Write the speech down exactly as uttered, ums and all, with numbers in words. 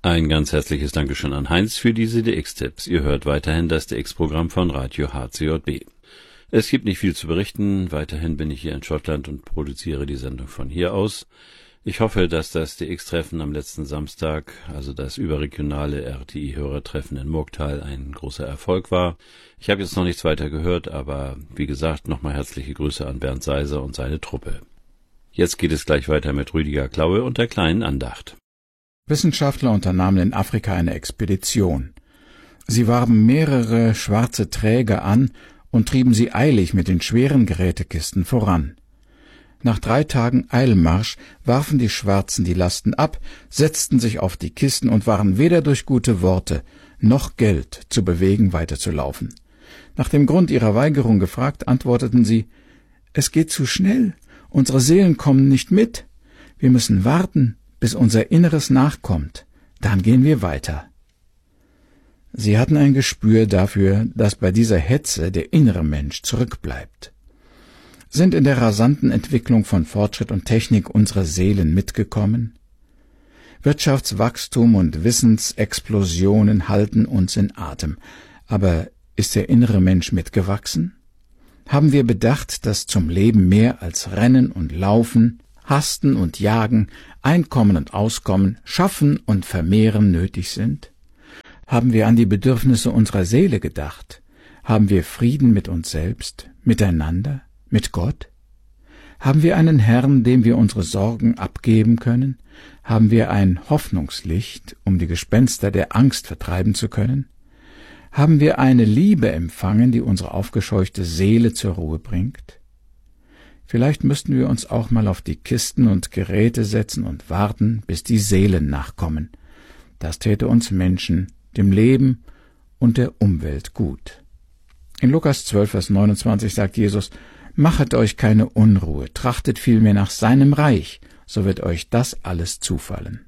Ein ganz herzliches Dankeschön an Heinz für diese D X-Tipps. Ihr hört weiterhin das D X-Programm von Radio H C J B. Es gibt nicht viel zu berichten. Weiterhin bin ich hier in Schottland und produziere die Sendung von hier aus. Ich hoffe, dass das D X-Treffen am letzten Samstag, also das überregionale R T I-Hörertreffen in Murgtal, ein großer Erfolg war. Ich habe jetzt noch nichts weiter gehört, aber wie gesagt, nochmal herzliche Grüße an Bernd Seiser und seine Truppe. Jetzt geht es gleich weiter mit Rüdiger Klaue und der kleinen Andacht. Wissenschaftler unternahmen in Afrika eine Expedition. Sie warben mehrere schwarze Träger an und trieben sie eilig mit den schweren Gerätekisten voran. Nach drei Tagen Eilmarsch warfen die Schwarzen die Lasten ab, setzten sich auf die Kisten und waren weder durch gute Worte noch Geld zu bewegen, weiterzulaufen. Nach dem Grund ihrer Weigerung gefragt, antworteten sie: »Es geht zu schnell, unsere Seelen kommen nicht mit. Wir müssen warten, bis unser Inneres nachkommt, dann gehen wir weiter.« Sie hatten ein Gespür dafür, dass bei dieser Hetze der innere Mensch zurückbleibt. Sind in der rasanten Entwicklung von Fortschritt und Technik unsere Seelen mitgekommen? Wirtschaftswachstum und Wissensexplosionen halten uns in Atem, aber ist der innere Mensch mitgewachsen? Haben wir bedacht, dass zum Leben mehr als Rennen und Laufen, Hasten und Jagen, Einkommen und Auskommen, Schaffen und Vermehren nötig sind? Haben wir an die Bedürfnisse unserer Seele gedacht? Haben wir Frieden mit uns selbst, miteinander, mit Gott? Haben wir einen Herrn, dem wir unsere Sorgen abgeben können? Haben wir ein Hoffnungslicht, um die Gespenster der Angst vertreiben zu können? Haben wir eine Liebe empfangen, die unsere aufgescheuchte Seele zur Ruhe bringt? Vielleicht müssten wir uns auch mal auf die Kisten und Geräte setzen und warten, bis die Seelen nachkommen. Das täte uns Menschen, dem Leben und der Umwelt gut. In Lukas zwölf, Vers neunundzwanzig sagt Jesus: »Machet euch keine Unruhe, trachtet vielmehr nach seinem Reich, so wird euch das alles zufallen.«